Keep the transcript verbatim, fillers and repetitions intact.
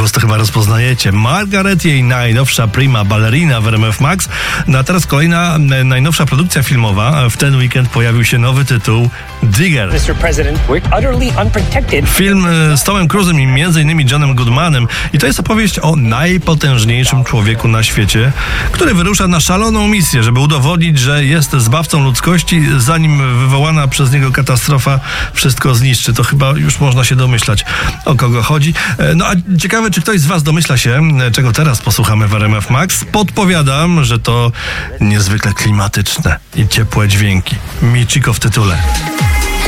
głos to chyba rozpoznajecie. Margaret, jej najnowsza prima ballerina w R M F Max. No a teraz kolejna e, najnowsza produkcja filmowa. W ten weekend pojawił się nowy tytuł Digger. mister President, we're utterly unprotected. Film e, z Tomem Cruise'em i między innymi Johnem Goodmanem. I to jest opowieść o najpotężniejszym człowieku na świecie, który wyrusza na szaloną misję, żeby udowodnić, że jest zbawcą ludzkości, zanim wywołana przez niego katastrofa wszystko zniszczy. To chyba już można się domyślać, o kogo chodzi. No a ciekawe, czy ktoś z was domyśla się, czego teraz posłuchamy w R M F Max. Podpowiadam, że to niezwykle klimatyczne i ciepłe dźwięki. Michiko w tytule.